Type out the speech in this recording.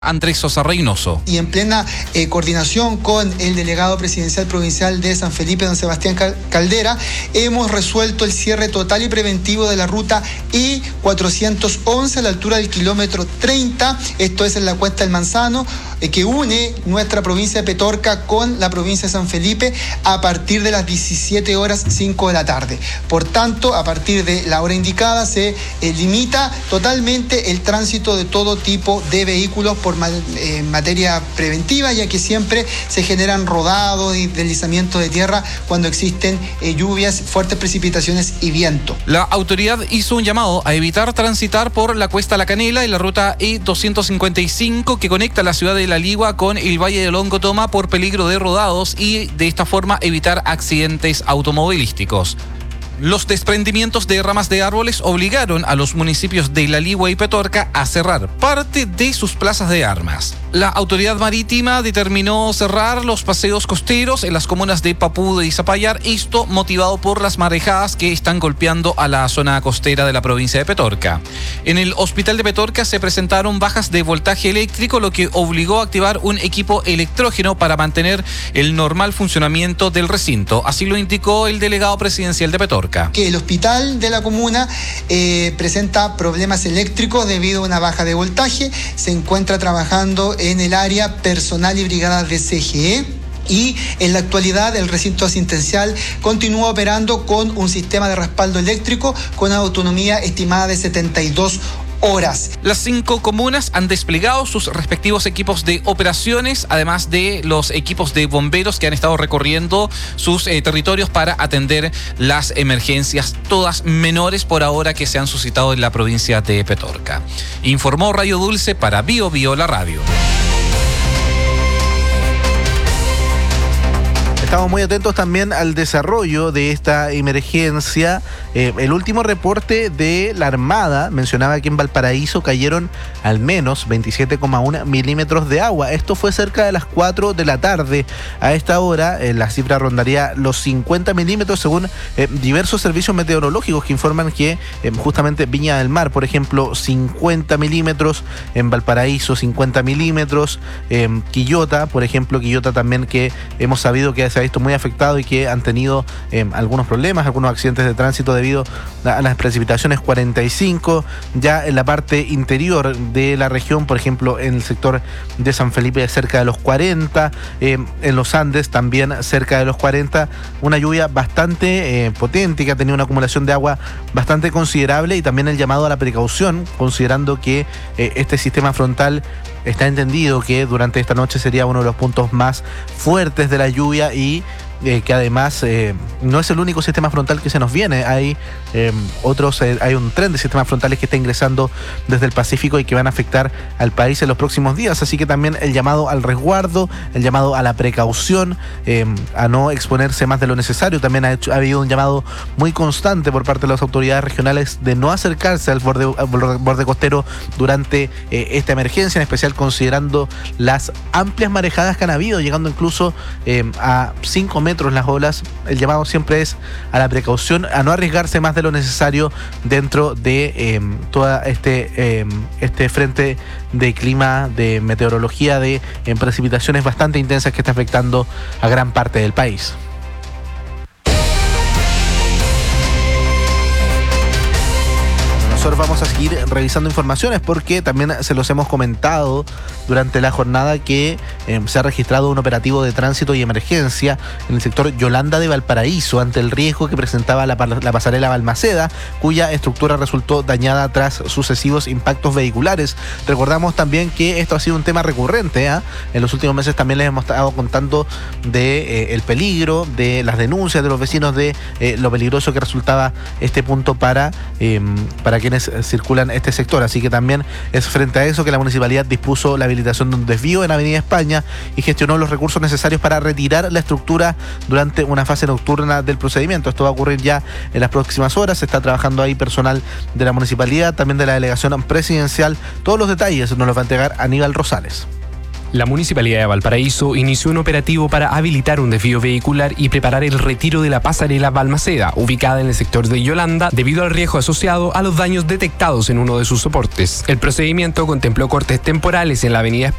Andrés Sosa Reynoso. Y en plena coordinación con el delegado presidencial provincial de San Felipe, don Sebastián Caldera, hemos resuelto el cierre total y preventivo de la ruta I-411 a la altura del kilómetro 30, esto es en la Cuesta del Manzano, que une nuestra provincia de Petorca con la provincia de San Felipe a partir de las 17:05 de la tarde. Por tanto, a partir de la hora indicada se limita totalmente el tránsito de todo tipo de vehículos por materia preventiva, ya que siempre se generan rodados y deslizamientos de tierra cuando existen lluvias, fuertes precipitaciones y viento. La autoridad hizo un llamado a evitar transitar por la Cuesta La Canela y la ruta I-255 que conecta la ciudad de La Ligua con el Valle de Longotoma por peligro de rodados y de esta forma evitar accidentes automovilísticos. Los desprendimientos de ramas de árboles obligaron a los municipios de La Ligua y Petorca a cerrar parte de sus plazas de armas. La autoridad marítima determinó cerrar los paseos costeros en las comunas de Papudo y Zapallar, esto motivado por las marejadas que están golpeando a la zona costera de la provincia de Petorca. En el hospital de Petorca se presentaron bajas de voltaje eléctrico, lo que obligó a activar un equipo electrógeno para mantener el normal funcionamiento del recinto. Así lo indicó el delegado presidencial de Petorca. Que el hospital de la comuna presenta problemas eléctricos debido a una baja de voltaje. Se encuentra trabajando en el área personal y brigadas de CGE. Y en la actualidad el recinto asistencial continúa operando con un sistema de respaldo eléctrico con una autonomía estimada de 72 horas. Las 5 comunas han desplegado sus respectivos equipos de operaciones, además de los equipos de bomberos que han estado recorriendo sus territorios para atender las emergencias, todas menores por ahora, que se han suscitado en la provincia de Petorca. Informó Rayo Dulce para Bio Bio la radio. Estamos muy atentos también al desarrollo de esta emergencia. El último reporte de la Armada mencionaba que en Valparaíso cayeron al menos 27,1 milímetros de agua. Esto fue cerca de las 4 de la tarde. A esta hora la cifra rondaría los 50 milímetros según diversos servicios meteorológicos que informan que justamente Viña del Mar, por ejemplo, 50 milímetros, en Valparaíso 50 milímetros, Quillota, por ejemplo, Quillota también, que hemos sabido que se ha visto muy afectado y que han tenido algunos problemas, algunos accidentes de tránsito debido a las precipitaciones, 45, ya en la parte interior de la región, por ejemplo en el sector de San Felipe cerca de los 40, en los Andes también cerca de los 40, una lluvia bastante potente que ha tenido una acumulación de agua bastante considerable, y también el llamado a la precaución, considerando que este sistema frontal está entendido que durante esta noche sería uno de los puntos más fuertes de la lluvia y que además no es el único sistema frontal que se nos viene. Hay hay un tren de sistemas frontales que está ingresando desde el Pacífico y que van a afectar al país en los próximos días. Así que también el llamado al resguardo, el llamado a la precaución, a no exponerse más de lo necesario. También ha habido un llamado muy constante por parte de las autoridades regionales de no acercarse al borde costero durante esta emergencia, en especial considerando las amplias marejadas que han habido, llegando incluso a 5 metros las olas. El llamado siempre es a la precaución, a no arriesgarse más de lo necesario dentro de toda este frente de clima, de meteorología, de precipitaciones bastante intensas que está afectando a gran parte del país. Nosotros vamos a seguir revisando informaciones porque también se los hemos comentado durante la jornada que se ha registrado un operativo de tránsito y emergencia en el sector Yolanda de Valparaíso ante el riesgo que presentaba la pasarela Balmaceda, cuya estructura resultó dañada tras sucesivos impactos vehiculares. Recordamos también que esto ha sido un tema recurrente, En los últimos meses también les hemos estado contando de el peligro, de las denuncias de los vecinos de lo peligroso que resultaba este punto para quienes circulan este sector. Así que también es frente a eso que la municipalidad dispuso la habilitación de un desvío en Avenida España y gestionó los recursos necesarios para retirar la estructura durante una fase nocturna del procedimiento. Esto va a ocurrir ya en las próximas horas. Se está trabajando ahí personal de la municipalidad, también de la delegación presidencial. Todos los detalles nos los va a entregar Aníbal Rosales. La Municipalidad de Valparaíso inició un operativo para habilitar un desvío vehicular y preparar el retiro de la pasarela Balmaceda, ubicada en el sector de Yolanda, debido al riesgo asociado a los daños detectados en uno de sus soportes. El procedimiento contempló cortes temporales en la avenida